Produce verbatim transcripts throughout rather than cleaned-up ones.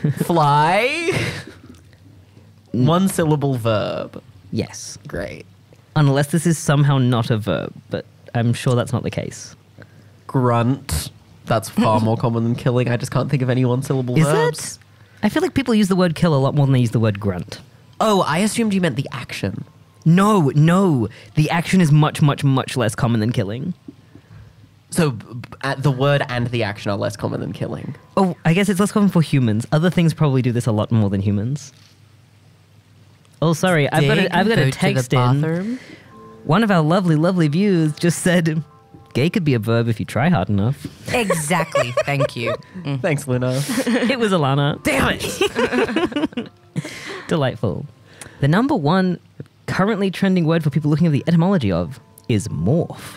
Fly. One syllable verb. Yes. Great. Unless this is somehow not a verb, but I'm sure that's not the case. Grunt. That's far more common than killing. I just can't think of any one syllable Is verbs. it? I feel like people use the word kill a lot more than they use the word grunt. Oh, I assumed you meant the action. No, no. The action is much, much, much less common than killing. So b- b- uh, the word and the action are less common than killing. Oh, I guess it's less common for humans. Other things probably do this a lot more than humans. Oh, sorry. I've got a, I've got Go a to text the in. bathroom. One of our lovely, lovely viewers just said, gay could be a verb if you try hard enough. Exactly. Thank you. Mm. Thanks, Luna. It was Alana. Damn it. Delightful. The number one currently trending word for people looking at the etymology of is morph.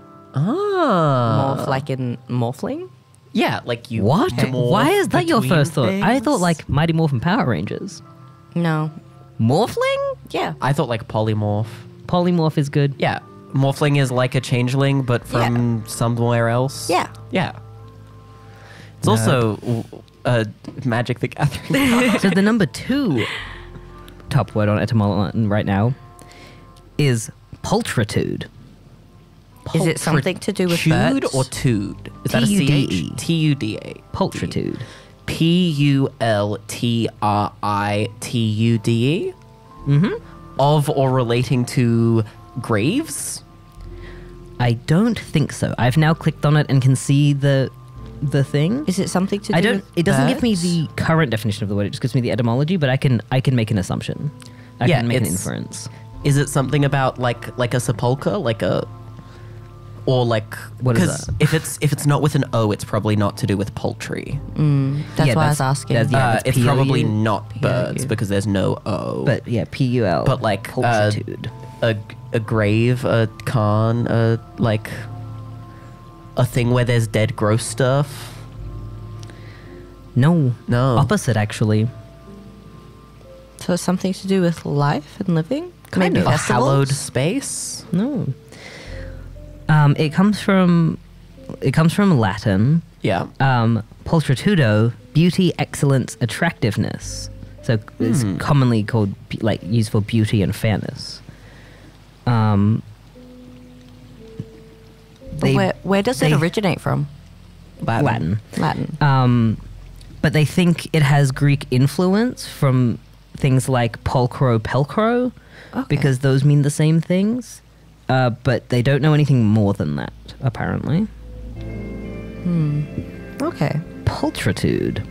Ah. Morph like in morphling? Yeah, like you. What? morph Why is that your between first thought? I things. thought like Mighty Morphin Power Rangers. No. Morphling? Yeah. I thought like polymorph. Polymorph is good. Yeah. Morphling is like a changeling, but from somewhere else. Yeah. Yeah. It's also uh, Magic the Gathering. So the number two top word on etymology right now is pulchritude. Is it something to do with Tude birds? or tude? Is that a T U D E. C H? T U D A. Pulchritude. P U L T R I T U D E? Mm-hmm. Of or relating to graves? I don't think so. I've now clicked on it and can see the the thing. Is it something to do I don't. with It doesn't give me birds? the current definition of the word. It just gives me the etymology. But I can I can make an assumption. I Yeah, can make an it's- inference. Is it something about like like a sepulcher? Like a or like What is 'cause that? if it's if it's not with an O, it's probably not to do with poultry. That's Yeah, why I that's- was asking. that's- yeah, uh, that's it's P O U. probably not P O U. birds because there's no O. But yeah, P U L. But like uh, pulchritude. a a grave, a cairn, a like a thing where there's dead gross stuff. no, No. opposite actually. So it's something to do with life and living? Kind Maybe of a festivals? hallowed space. No. Um, it comes from it comes from Latin. Yeah. Um, pulchritudo, beauty, excellence, attractiveness. So it's Hmm. commonly called be- like used for beauty and fairness. Um, they- where, where does they- it originate from? Latin. Latin. Latin. Um, but they think it has Greek influence from things like pulchro, pelchro, Okay. because those mean the same things. Uh, but they don't know anything more than that, apparently. Okay. Pulchritude.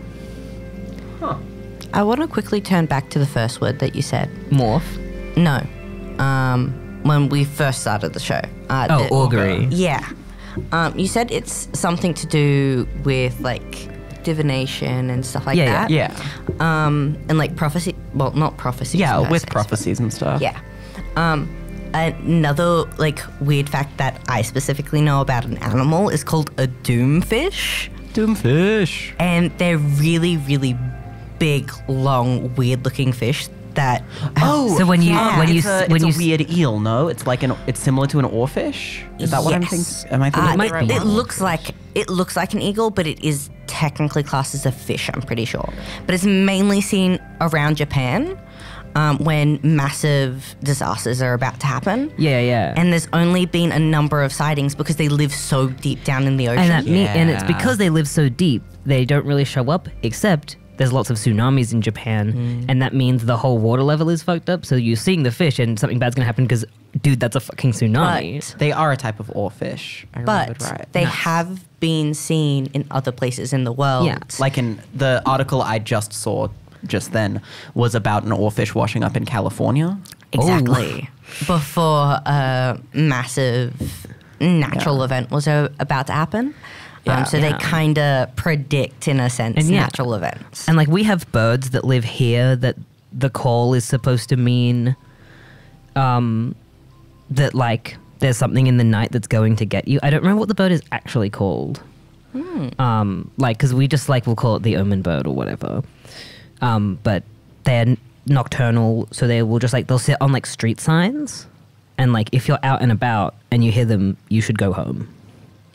I want to quickly turn back to the first word that you said. Morph. No. Um, when we first started the show. Uh, Oh, the- augury. Yeah. Um, you said it's something to do with like divination and stuff like Yeah, that. Yeah. Um, and like prophecy. Well, not prophecies. Yeah, per with se. prophecies and stuff. Yeah. Um, another like weird fact that I specifically know about an animal is called a doomfish, Doomfish. and they're really, really big, long, weird-looking fish that. Oh, So when you- yeah. when you it's a, s- when it's you a s- weird eel, no? It's like an it's similar to an oarfish. Is that what I'm Yes. thinking? Am I thinking Uh, of might the right be. it one? looks like it looks like an eagle, but it is technically classed as a fish. I'm pretty sure, but it's mainly seen around Japan um, when massive disasters are about to happen. Yeah, yeah. And there's only been a number of sightings because they live so deep down in the ocean. And, that mean, and it's Yeah. because they live so deep, they don't really show up, except there's lots of tsunamis in Japan, Mm. and that means the whole water level is fucked up, so you're seeing the fish and something bad's gonna happen because, dude, that's a fucking tsunami. But- They are a type of oarfish. I remembered but right. they have been seen in other places in the world. Yeah. Like in the article I just saw just then was about an oarfish washing up in California. Exactly. Before a massive natural Yeah. event was uh, about to happen. Yeah. Um, so Yeah. they kind of predict, in a sense, And yeah. natural events. And like we have birds that live here that the call is supposed to mean um, that like there's something in the night that's going to get you. I don't remember what the bird is actually called. Um, like, because we just like we'll call it the omen bird or whatever. Um, but they're n- nocturnal, so they will just like they'll sit on like street signs, and like if you're out and about and you hear them, you should go home.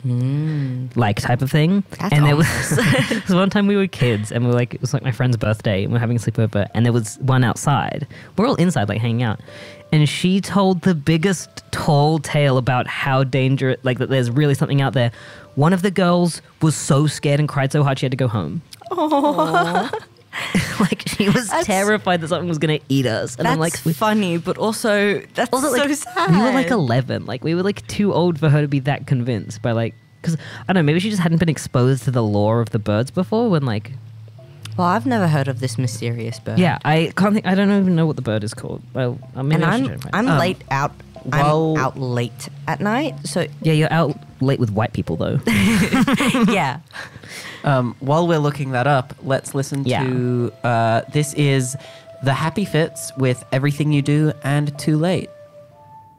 like type of thing. That's and there was, ominous. there was one time we were kids and we were like, it was like my friend's birthday and we are having a sleepover and there was one outside. We're all inside like hanging out. And she told the biggest tall tale about how dangerous, like that there's really something out there. One of the girls was so scared and cried so hard she had to go home. Like she was That's- terrified that something was going to eat us. And That's I'm like, we, funny, but also that's also, so like, sad. we were like eleven. Like we were like too old for her to be that convinced by like, because I don't know, maybe she just hadn't been exposed to the lore of the birds before when like, Well, I've never heard of this mysterious bird. yeah, I can't think, I don't even know what the bird is called. Well, uh, maybe And I should I'm try and find I'm it. Um, late out. while- I'm out late at night. So Yeah, you're out late with white people though. yeah. Um, while we're looking that up, let's listen Yeah. to uh, this is The Happy Fits with Everything You Do and Too Late.